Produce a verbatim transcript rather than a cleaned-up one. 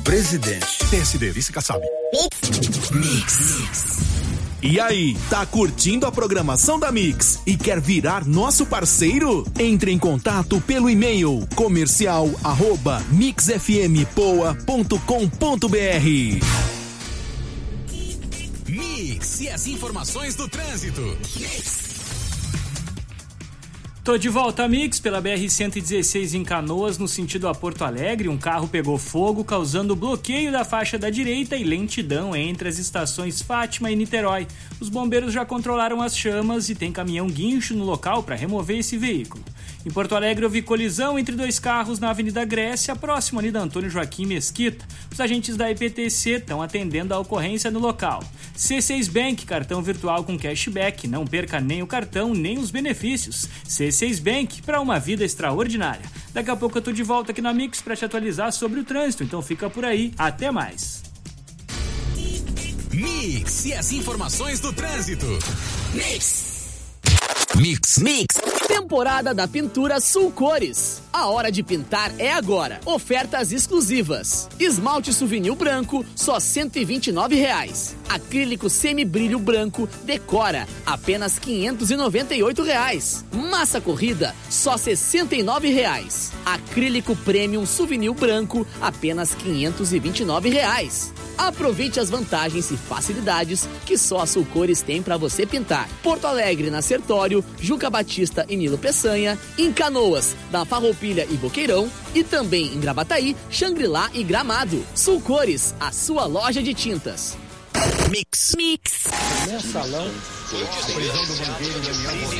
Presidente. P S D, vice Kassab. Mix. Mix. E aí, tá curtindo a programação da Mix e quer virar nosso parceiro? Entre em contato pelo e-mail comercial arroba mixfmpoa ponto com ponto br. Mix e as informações do trânsito. Mix. Tô de volta a Mix pela B R cento e dezesseis em Canoas, no sentido a Porto Alegre. Um carro pegou fogo, causando bloqueio da faixa da direita e lentidão entre as estações Fátima e Niterói. Os bombeiros já controlaram as chamas e tem caminhão guincho no local para remover esse veículo. Em Porto Alegre houve colisão entre dois carros na Avenida Grécia, próximo ali da Antônio Joaquim Mesquita. Os agentes da I P T C estão atendendo a ocorrência no local. C seis Bank, cartão virtual com cashback. Não perca nem o cartão, nem os benefícios. C seis Bank, para uma vida extraordinária. Daqui a pouco eu tô de volta aqui na Mix para te atualizar sobre o trânsito, então fica por aí. Até mais. Mix e as informações do trânsito. Mix. Mix. Mix. Temporada da Pintura Sul Cores. A hora de pintar é agora. Ofertas exclusivas. Esmalte Souvenir branco, só cento e vinte e nove reais. Acrílico semibrilho branco, Decora, apenas quinhentos e noventa e oito reais. Massa corrida, só sessenta e nove reais. Acrílico Premium Souvenir branco, apenas quinhentos e vinte e nove reais. Aproveite as vantagens e facilidades que só a Sul Cores tem para você pintar. Porto Alegre, na Sertório, Juca Batista e Nilo Peçanha, em Canoas, na Farroupilha e Boqueirão, e também em Gravataí, Xangri-Lá e Gramado. Sul Cores, a sua loja de tintas. Mix. Mix. Mensalão, prisão do banqueiro Daniel